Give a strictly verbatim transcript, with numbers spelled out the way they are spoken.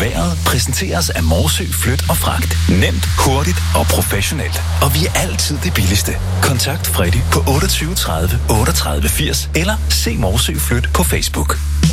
Vejret præsenteres af Morsø Flyt og Fragt. Nemt, hurtigt og professionelt. Og vi er altid det billigste. Kontakt Freddy på otteogtyve tredive otteogtredive firs eller se Morsø Flyt på Facebook.